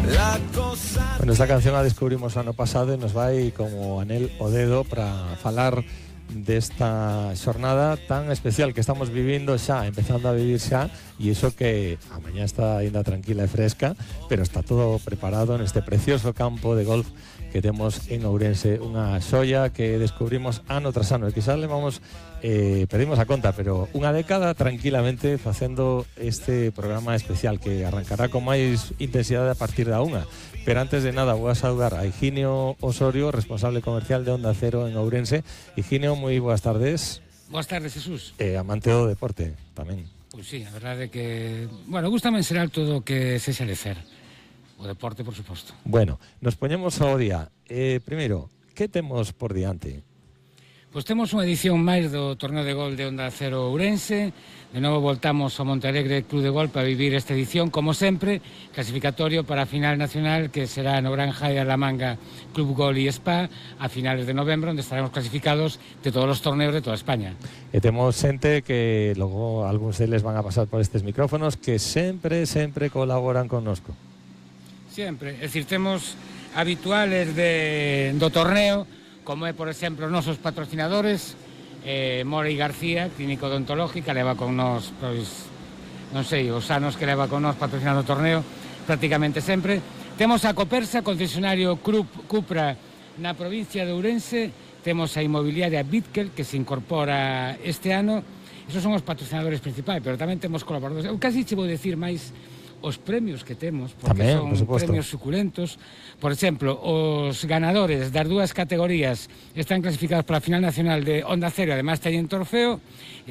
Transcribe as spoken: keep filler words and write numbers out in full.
Bueno, esta canción a descubrimos ano pasado e nos vai como anel o dedo para falar desta xornada tan especial que estamos vivindo xa, empezando a vivir xa, e iso que a mañá está ainda tranquila e fresca, pero está todo preparado neste precioso campo de golf que temos en Ourense, unha xoia que descubrimos ano tras ano, e quizás levamos, eh, perdimos a conta, pero unha década tranquilamente facendo este programa especial que arrancará con máis intensidade a partir da unha. Pero antes de nada vou a saudar a Higinio Osorio, responsable comercial de Onda Cero en Ourense. Higinio, moi boas tardes. Boas tardes, Jesús. E amante do deporte tamén. Pois sí, a verdade é que, bueno, gustame enserar todo o que sexa lecer. O deporte, por suposto. Bueno, nos poñemos ao día. Eh, primeiro, que temos por diante? Pois temos unha edición máis do torneo de gol de Onda Cero Ourense. De novo voltamos ao Montealegre Club de Gol para vivir esta edición, como sempre, clasificatorio para a final nacional que será no Gran Jaya La Manga Club Gol e Spa a finales de novembro, onde estaremos clasificados de todos os torneos de toda España. E temos xente que logo algúns deles van a pasar por estes micrófonos que sempre, sempre colaboran connosco. Sempre, é dicir, temos habituales de, do torneo, como é, por exemplo, os nosos patrocinadores, eh, Morey García, clínico odontológica, leva con nós, pois, non sei, os anos que leva con nós patrocinando o torneo, prácticamente sempre. Temos a Copersa, concesionario Cupra na provincia de Ourense, temos a inmobiliaria Bitkel, que se incorpora este ano. Esos son os patrocinadores principais, pero tamén temos colaboradores. Eu casi che vou decir máis os premios que temos, porque tamén, son premios suculentos. Por exemplo, os ganadores das dúas categorías están clasificados para a final nacional de Onda Cero, además teñen trofeo.